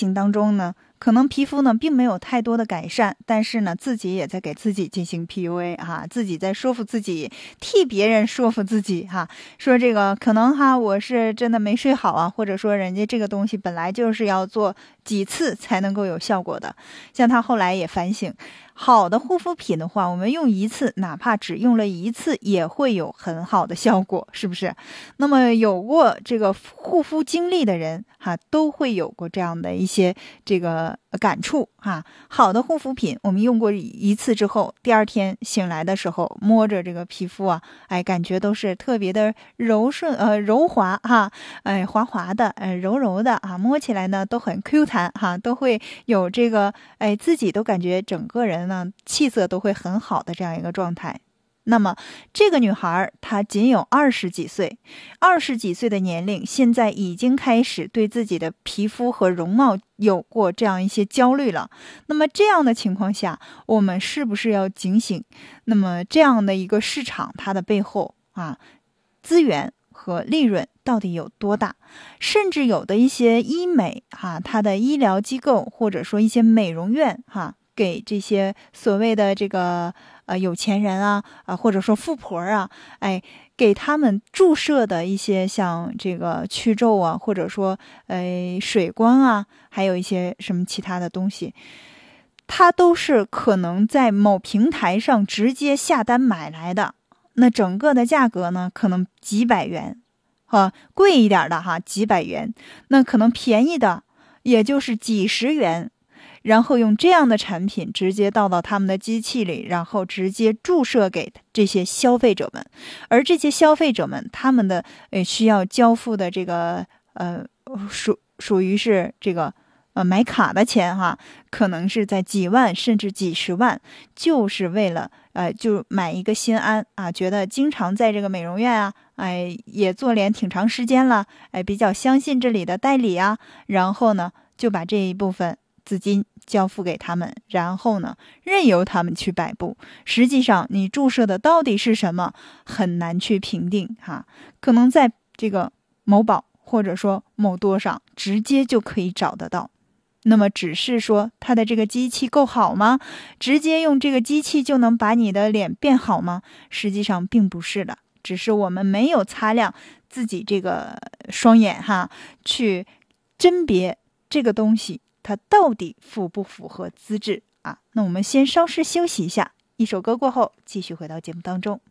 行当中呢，可能皮肤呢并没有太多的改善，但是呢自己也在给自己进行 PUA 哈，自己在说服自己，替别人说服自己哈，说这个可能哈我是真的没睡好啊，或者说人家这个东西本来就是要做几次才能够有效果的。像他后来也反省，好的护肤品的话，我们用一次，哪怕只用了一次，也会有很好的效果，是不是？那么有过这个护肤经历的人哈，都会有过这样的一些这个感触哈。好的护肤品，我们用过一次之后，第二天醒来的时候，摸着这个皮肤啊，哎，感觉都是特别的柔顺柔滑哈，哎，滑滑的，柔柔的啊，摸起来呢都很 Q 弹哈，都会有这个哎，自己都感觉整个人呢气色都会很好的这样一个状态。那么这个女孩她仅有20几岁，20几岁的年龄，现在已经开始对自己的皮肤和容貌有过这样一些焦虑了。那么这样的情况下，我们是不是要警醒？那么这样的一个市场，它的背后啊，资源和利润到底有多大？甚至有的一些医美它的医疗机构或者说一些美容院给这些所谓的这个有钱人或者说富婆哎，给他们注射的一些像这个祛皱或者说水光还有一些什么其他的东西，它都是可能在某平台上直接下单买来的。那整个的价格呢，可能几百元，贵一点的几百元，那可能便宜的也就是几十元。然后用这样的产品直接倒到他们的机器里，然后直接注射给这些消费者们。而这些消费者们，他们的需要交付的这个属于是这个买卡的钱可能是在几万甚至几十万，就是为了就买一个心安觉得经常在这个美容院也做脸挺长时间了，比较相信这里的代理然后呢就把这一部分资金交付给他们，然后呢任由他们去摆布。实际上你注射的到底是什么，很难去评定可能在这个某宝或者说某多上直接就可以找得到。那么只是说它的这个机器够好吗？直接用这个机器就能把你的脸变好吗？实际上并不是的，只是我们没有擦亮自己这个双眼去甄别这个东西它到底符不符合资质那我们先稍事休息一下，一首歌过后继续回到节目当中。